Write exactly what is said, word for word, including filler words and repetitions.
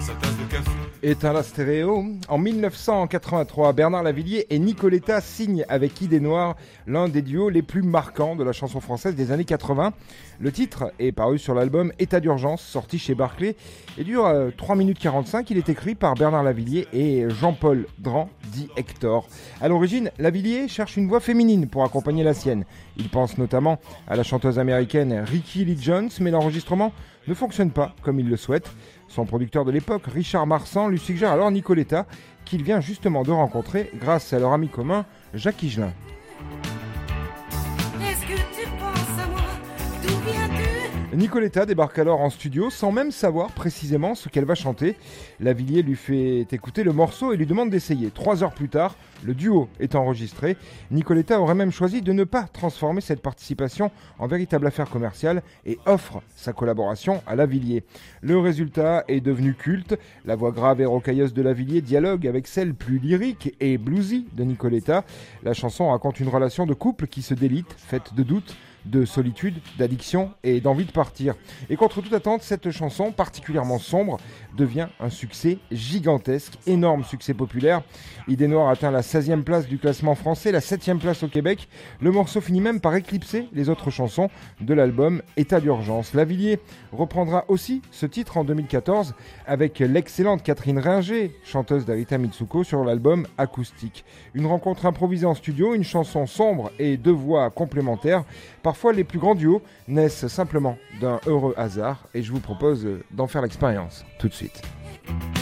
sa tasse de café. Éteins la stéréo. En dix-neuf cent quatre-vingt-trois, Bernard Lavilliers et Nicoletta signent avec Idée Noire l'un des duos les plus marquants de la chanson française des années quatre-vingts. Le titre est paru sur l'album État d'urgence, sorti chez Barclay, et dure euh, trois minutes quarante-cinq. Il est écrit par Bernard Lavilliers et Jean-Paul Dran, dit Hector. À l'origine, Lavilliers cherche une voix féminine pour accompagner la sienne. Il pense notamment à la chanteuse américaine Rickie Lee Jones, mais l'enregistrement ne fonctionne pas comme il le souhaite. Son producteur de l'époque, Richard Marsan, lui suggère alors Nicoletta, qu'il vient justement de rencontrer grâce à leur ami commun, Jacques Higelin. Est-ce que tu penses à moi? D'où viens-tu? Nicoletta débarque alors en studio sans même savoir précisément ce qu'elle va chanter. Lavilliers lui fait écouter le morceau et lui demande d'essayer. Trois heures plus tard, le duo est enregistré. Nicoletta aurait même choisi de ne pas transformer cette participation en véritable affaire commerciale et offre sa collaboration à Lavilliers. Le résultat est devenu culte. La voix grave et rocailleuse de Lavilliers dialogue avec celle plus lyrique et bluesy de Nicoletta. La chanson raconte une relation de couple qui se délite, faite de doutes, de solitude, d'addiction et d'envie de partir. Et contre toute attente, cette chanson, particulièrement sombre, devient un succès gigantesque, énorme succès populaire. Idée Noire atteint la seizième place du classement français, la septième place au Québec. Le morceau finit même par éclipser les autres chansons de l'album État d'urgence. Lavilliers reprendra aussi ce titre en deux mille quatorze avec l'excellente Catherine Ringer, chanteuse d'Arita Mitsuko, sur l'album Acoustique. Une rencontre improvisée en studio, une chanson sombre et deux voix complémentaires. Parfois, les plus grands duos naissent simplement d'un heureux hasard et je vous propose d'en faire l'expérience tout de suite.